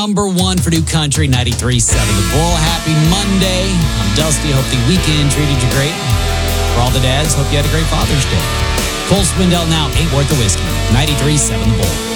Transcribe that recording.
number one for New Country 93.7 The Bull. Happy Monday. I'm Dusty. Hope the weekend treated you great. For all the dads, hope you had a great Father's Day. Cole Swindell now, ain't worth the whiskey. 93.7 The Bull.